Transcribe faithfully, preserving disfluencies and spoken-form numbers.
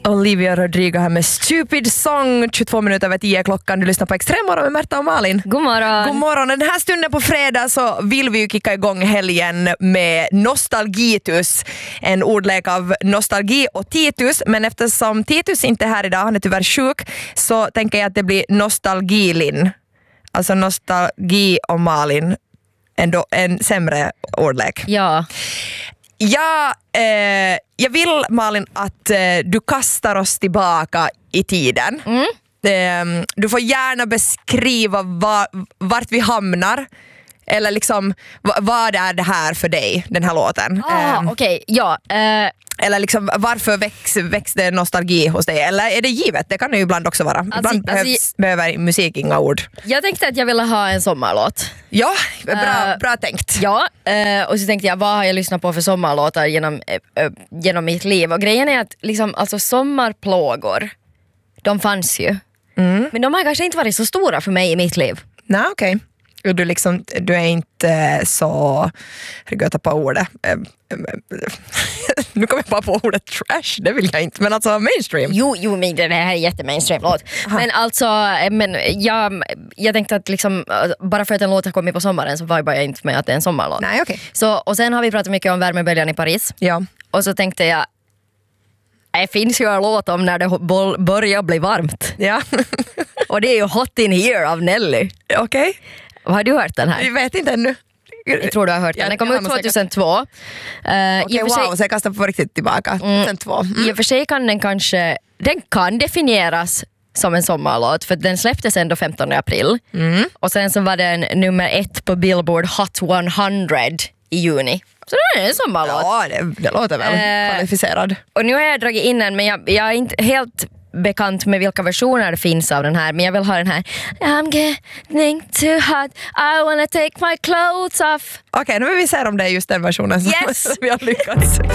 Olivia Rodrigo här med Stupid Song. tjugotvå minuter över tio klockan. Du lyssnar på Extremmorgon med Märta och Malin. God morgon. God morgon. Den här stunden på fredag så vill vi ju kicka igång helgen med nostalgitus. En ordlek av nostalgi och Titus. Men eftersom Titus inte är här idag, han är tyvärr sjuk, så tänker jag att det blir nostalgilin. Alltså nostalgi och Malin. Ändå en sämre ordlek. Ja. Ja, eh, jag vill, Malin, att eh, du kastar oss tillbaka i tiden. Mm. Eh, du får gärna beskriva var, vart vi hamnar. Eller liksom, v- vad är det här för dig, den här låten? Ah, Eh, okej, okay. ja. Eh, eller liksom, varför väx, växte nostalgi hos dig? Eller är det givet? Det kan det ju ibland också vara. Ibland alltså, behövs, behöver musik inga ord. jag tänkte att jag ville ha en sommarlåt. Ja, bra, Eh, bra tänkt. Ja, eh, och så tänkte jag, vad har jag lyssnat på för sommarlåtar genom, eh, eh, genom mitt liv? Och grejen är att liksom, alltså, sommarplågor, de fanns ju. Mm. Men de har kanske inte varit så stora för mig i mitt liv. Nej, okej. Okay. Du, liksom, du är inte så... Jag tar på ordet. Nu kommer jag bara på ordet trash. Det vill jag inte. Men alltså mainstream. Jo, jo men det här är jättemainstream-låt. Men alltså, men jag, jag tänkte att liksom, bara för att en låt har kommit på sommaren så vibar jag inte med att det är en sommarlåt. Nej, okej. Okay. Så, och sen har vi pratat mycket om värmeböljan i Paris. Ja. Och så tänkte jag, det finns ju en låt om när det bo- börjar bli varmt. Ja. Och det är ju Hot in here av Nelly. Okej. Okay. Har du hört den här? Jag vet inte ännu. Jag tror du har hört den. Den kom ut tjugohundratvå. Uh, Okej, okay, wow, sig... så jag kastar på riktigt tillbaka. tjugohundratvå. Mm. I och för sig kan den kanske, den kan definieras som en sommarlåt, för den släpptes ändå femtonde april. Mm. Och sen så var den nummer ett på Billboard Hot hundra i juni. Så det är en sommarlåt. Ja, det, det låter väl uh, kvalificerad. Och nu har jag dragit in den, men jag, jag är inte helt bekant med vilka versioner det finns av den här, men jag vill ha den här. I'm getting too hot, I wanna take my clothes off. Okej, okay, nu vill vi se om det är just den versionen som yes. vi har lyckats.